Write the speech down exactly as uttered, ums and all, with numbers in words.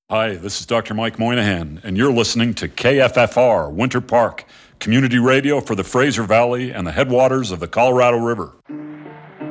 Hi, this is Doctor Mike Moynihan, and you're listening to K F F R Winter Park, community radio for the Fraser Valley and the headwaters of the Colorado River.